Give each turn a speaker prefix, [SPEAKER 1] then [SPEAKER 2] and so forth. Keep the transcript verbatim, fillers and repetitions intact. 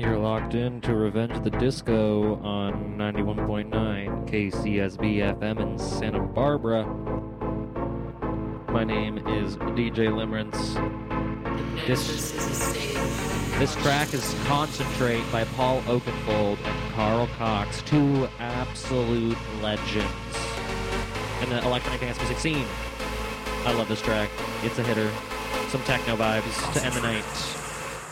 [SPEAKER 1] You're locked in to Revenge the Disco on ninety-one point nine K C S B F M in Santa Barbara. My name is D J Limerence. This, this track is Concentrate by Paul Oakenfold and Carl Cox, two absolute legends in the electronic dance music scene. I love this track. It's a hitter. Some techno vibes to end the night.